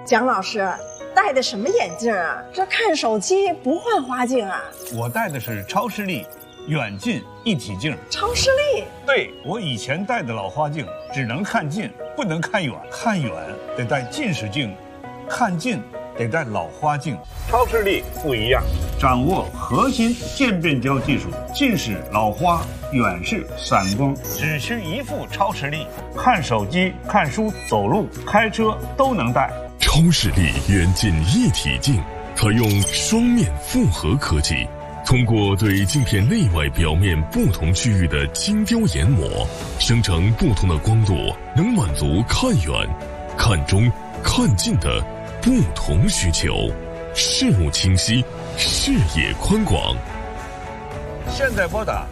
蒋老师戴的什么眼镜啊？这看手机不换花镜啊？ 我戴的是超视力远近一体镜。 超视力？ 对，我以前戴的老花镜只能看近，不能看远，看远得戴近视镜，看近得戴老花镜。超视力不一样，掌握核心渐变焦技术，近视、老花、远视、散光，只需一副超视力，看手机、看书、走路、开车都能戴。 超视力远近一体镜采用双面复合科技，通过对镜片内外表面不同区域的精雕研磨，生成不同的光度，能满足看远、看中、看近的不同需求，视物清晰，视野宽广。 现在拨打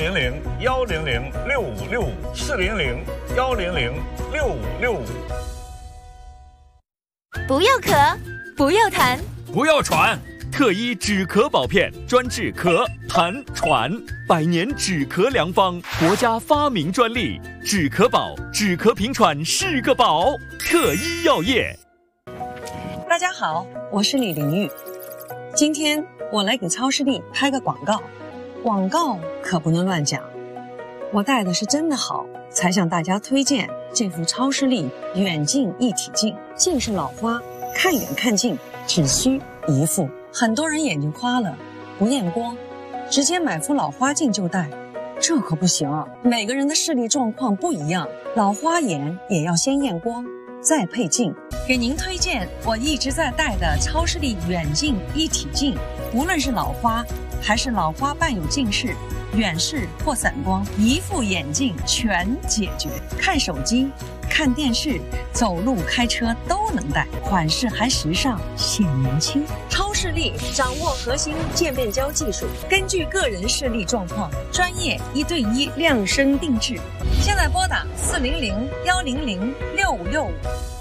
400-100-6565，400-100-6565。 不要咳，不要痰， 不要喘，特医止咳保片专治咳、痰、喘，100年止咳良方，国家发明专利，止咳宝，止咳平喘是个宝。特医药业。 大家好，我是李玲玉，今天我来给超视力拍个广告，广告可不能乱讲，我戴的是真的好，才向大家推荐这副超视力远近一体镜。近视老花，看远看近只需一副。很多人眼睛花了，不验光，直接买副老花镜就戴，这可不行啊！每个人的视力状况不一样，老花眼也要先验光，再配镜。给您推荐我一直在戴的超视力远近一体镜，无论是老花还是老花伴有近视、远视或散光，一副眼镜全解决。看手机、看电视、走路、开车都能戴，款式还时尚显年轻。超视力掌握核心渐变焦技术，根据个人视力状况，专业1对1量身定制。现在拨打400-100-6565。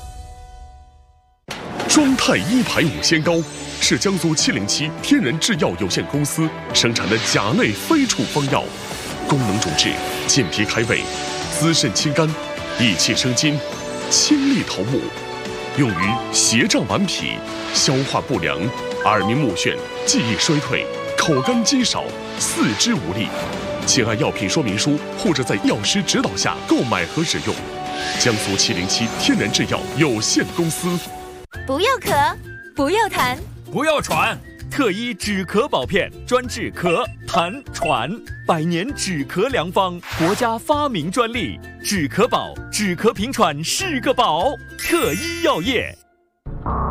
庄太医牌5仙膏是江苏707天然制药有限公司生产的甲类非处方药，功能主治健脾开胃、滋肾清肝、益气生津、清利头目，用于斜胀顽皮、消化不良、耳鸣目眩、记忆衰退、口干肌少、四肢无力。请按药品说明书或者在药师指导下购买和使用。江苏707天然制药有限公司。 不要咳，不要痰， 不要喘，特医止咳保片专治咳、痰、喘，100年止咳良方，国家发明专利，止咳宝，止咳平喘是个宝。特医药业。